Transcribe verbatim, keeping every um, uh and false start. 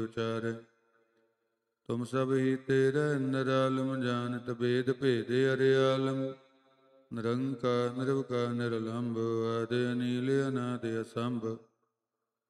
ਉਚਾਰੈ। ਤੁਮ ਸਭ ਹੀ ਤੇਰੇ ਨਿਰਾਲਮ, ਜਾਣਤ ਭੇਦ ਭੇਦੇ ਅਰਿਆਲਮ। ਨਿਰੰਕਾਰ ਨਿਰਵਕਾਰ ਨਿਰਲੰਭ, ਆਦਿ ਅਨੀਲ ਅਨਾਦਿ ਅਸੰਭ।